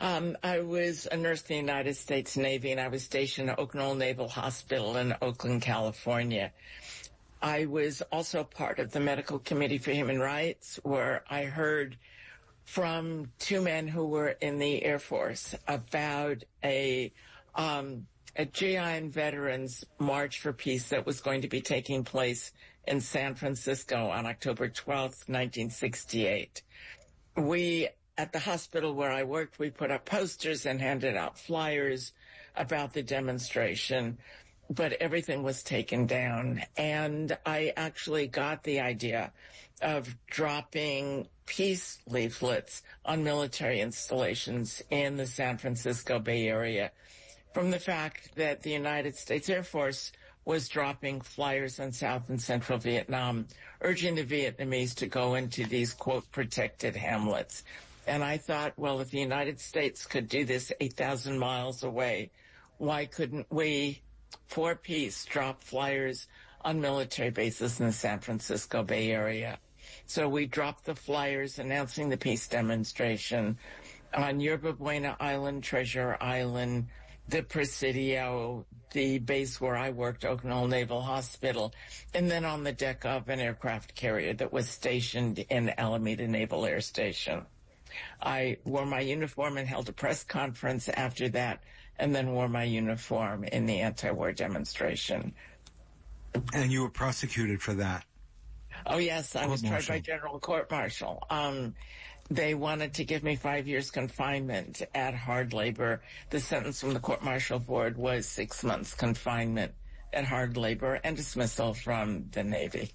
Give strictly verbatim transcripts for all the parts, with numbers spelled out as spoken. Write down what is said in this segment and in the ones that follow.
Um, I was a nurse in the United States Navy, and I was stationed at Oak Knoll Naval Hospital in Oakland, California. I was also part of the Medical Committee for Human Rights, where I heard from two men who were in the Air Force about a um, a G I and Veterans March for Peace that was going to be taking place in San Francisco on October twelfth, nineteen sixty-eight. We, at the hospital where I worked, we put up posters and handed out flyers about the demonstration, but everything was taken down. And I actually got the idea of dropping peace leaflets on military installations in the San Francisco Bay Area from the fact that the United States Air Force was dropping flyers in South and Central Vietnam, urging the Vietnamese to go into these, quote, protected hamlets. And I thought, well, if the United States could do this eight thousand miles away, why couldn't we, for peace, drop flyers on military bases in the San Francisco Bay Area? So we dropped the flyers announcing the peace demonstration on Yerba Buena Island, Treasure Island, the Presidio, the base where I worked, Oak Knoll Naval Hospital, and then on the deck of an aircraft carrier that was stationed in Alameda Naval Air Station. I wore my uniform and held a press conference after that, and then wore my uniform in the anti-war demonstration. And you were prosecuted for that? Oh, yes, I was tried by General Court Martial. Um, they wanted to give me five years confinement at hard labor. The sentence from the Court Martial Board was six months confinement at hard labor and dismissal from the Navy.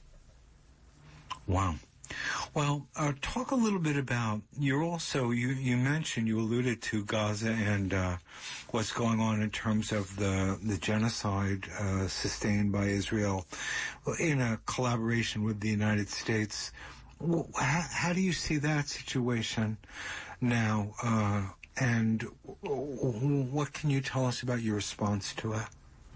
Wow. Well, uh, talk a little bit about, you're also, you, you mentioned, you alluded to Gaza and uh, what's going on in terms of the, the genocide uh, sustained by Israel in a collaboration with the United States. How, how do you see that situation now? Uh, and what can you tell us about your response to it?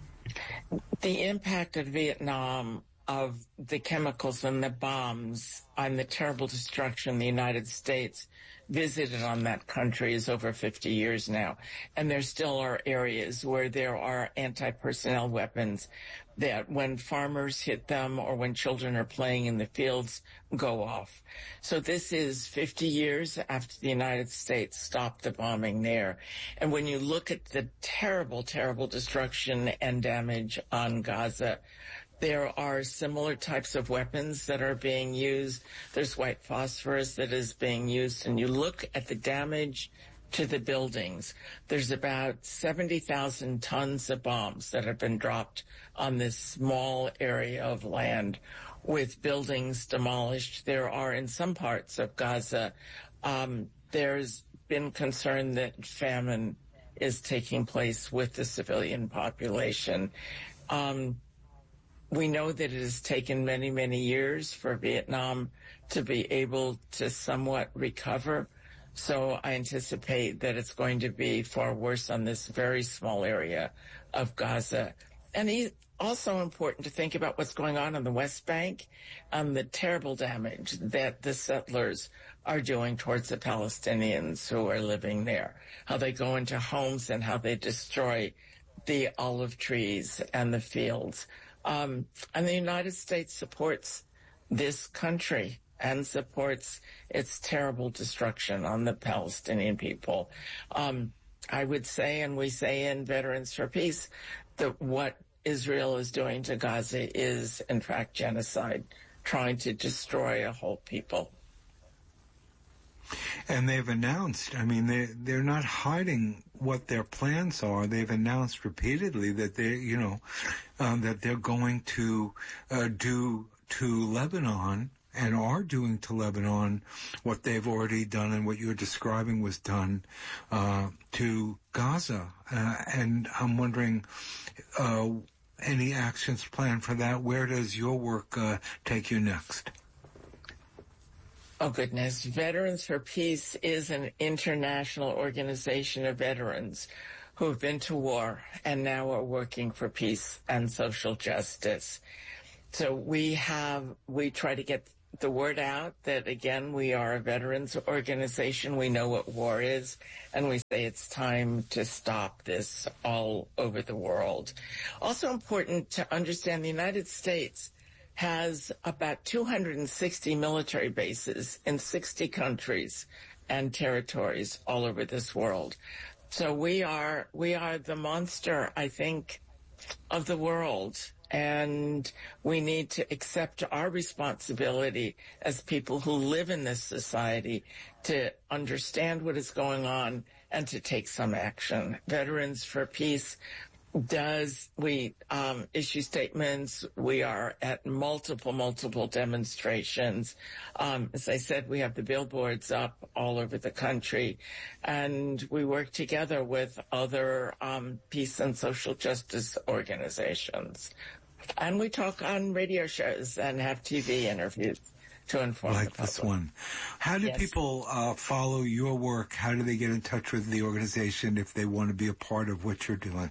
The impact of Vietnam, of the chemicals and the bombs and the terrible destruction the United States visited on that country is over fifty years now. And there still are areas where there are anti-personnel weapons that when farmers hit them or when children are playing in the fields go off. So this is fifty years after the United States stopped the bombing there. And when you look at the terrible, terrible destruction and damage on Gaza, there are similar types of weapons that are being used. There's white phosphorus that is being used. And you look at the damage to the buildings. There's about seventy thousand tons of bombs that have been dropped on this small area of land with buildings demolished. There are, in some parts of Gaza, um, there's been concern that famine is taking place with the civilian population. Um, We know that it has taken many, many years for Vietnam to be able to somewhat recover. So I anticipate that it's going to be far worse on this very small area of Gaza. And it's also important to think about what's going on on the West Bank and the terrible damage that the settlers are doing towards the Palestinians who are living there, how they go into homes and how they destroy the olive trees and the fields. Um, and the United States supports this country and supports its terrible destruction on the Palestinian people. Um, I would say, and we say in Veterans for Peace, that what Israel is doing to Gaza is, in fact, genocide, trying to destroy a whole people. And they've announced, I mean, they, they're not hiding what their plans are. They've announced repeatedly that they, you know, um, that they're going to uh, do to Lebanon and are doing to Lebanon what they've already done and what you're describing was done uh, to Gaza. Uh, and I'm wondering, uh, any actions planned for that? Where does your work uh, take you next? Oh, goodness. Veterans for Peace is an international organization of veterans who have been to war and now are working for peace and social justice. So we have, we try to get the word out that, again, we are a veterans organization. We know what war is, and we say it's time to stop this all over the world. Also important to understand the United States has about two hundred sixty military bases in sixty countries and territories all over this world. So we are, we are the monster, I think, of the world. And we need to accept our responsibility as people who live in this society to understand what is going on and to take some action. Veterans for Peace does, we um, issue statements. We are at multiple, multiple demonstrations. Um, as I said, we have the billboards up all over the country, and we work together with other um, peace and social justice organizations. And we talk on radio shows and have T V interviews to inform like the public. This one. How do yes. people uh, follow your work? How do they get in touch with the organization if they want to be a part of what you're doing?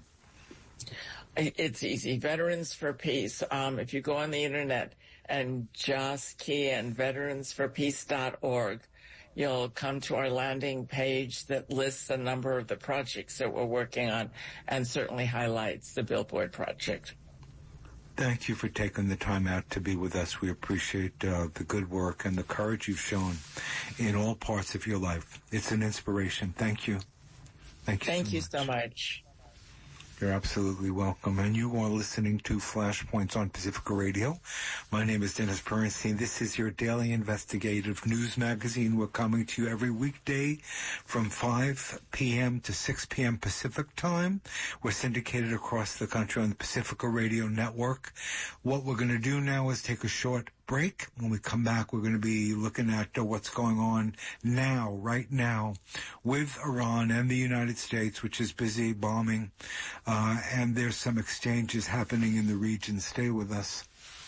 It's easy. Veterans for Peace. Um, if you go on the internet and just key in veterans for peace dot org, you'll come to our landing page that lists a number of the projects that we're working on and certainly highlights the Billboard Project. Thank you for taking the time out to be with us. We appreciate uh, the good work and the courage you've shown in all parts of your life. It's an inspiration. Thank you. Thank you. Thank so you much. so much. You're absolutely welcome. And you are listening to Flashpoints on Pacifica Radio. My name is Dennis Bernstein. This is your daily investigative news magazine. We're coming to you every weekday from five p.m. to six p.m. Pacific time. We're syndicated across the country on the Pacifica Radio Network. What we're going to do now is take a short break. When we come back, we're going to be looking at uh, what's going on now, right now, with Iran and the United States, which is busy bombing, uh, and there's some exchanges happening in the region. Stay with us.